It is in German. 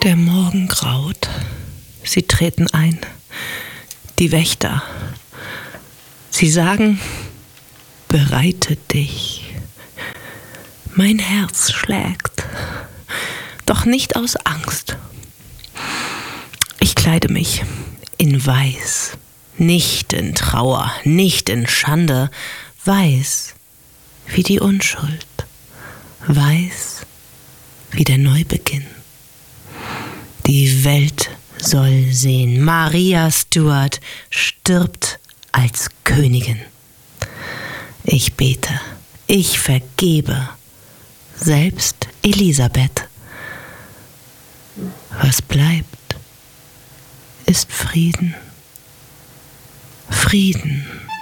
Der Morgen graut. Sie treten ein. Die Wächter. Sie sagen, bereite dich. Mein Herz schlägt, doch nicht aus Angst. Ich kleide mich in Weiß, nicht in Trauer, nicht in Schande, weiß wie die Unschuld, weiß wie der Neubeginn. Die Welt soll sehen, Maria Stuart stirbt als Königin. Ich bete, ich vergebe, selbst Elisabeth. Was bleibt, ist Frieden. Frieden.